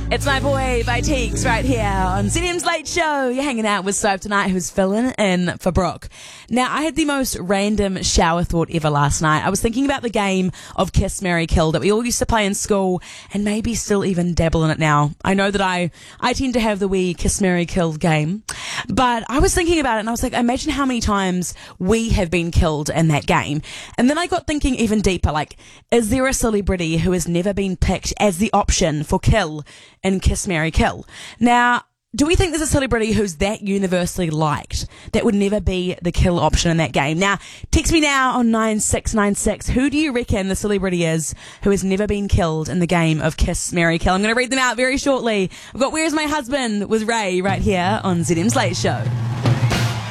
It's My Boy by Teeks right here on ZM's Late Show. You're hanging out with Soap tonight, who's filling in for Brooke. Now, I had the most random shower thought ever last night. I was thinking about the game of Kiss, Marry, Kill that we all used to play in school and maybe still even dabble in it now. I know that I tend to have the wee Kiss, Marry, Kill game, but I was thinking about it and I was like, imagine how many times we have been killed in that game. And then I got thinking even deeper, like, is there a celebrity who has never been picked as the option for kill in Kiss, Marry, Kill? Now, do we think there's a celebrity who's that universally liked that would never be the kill option in that game? Now, text me now on 9696. Who do you reckon the celebrity is who has never been killed in the game of Kiss, Marry, Kill? I'm going to read them out very shortly. I've got Where's My Husband with Ray right here on ZM's Late Show.